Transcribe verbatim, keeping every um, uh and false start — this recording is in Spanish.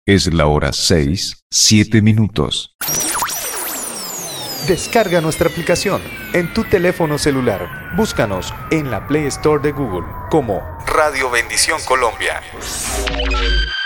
Es la hora seis, siete minutos. Descarga nuestra aplicación en tu teléfono celular. Búscanos en la Play Store de Google como Radio Bendición Colombia.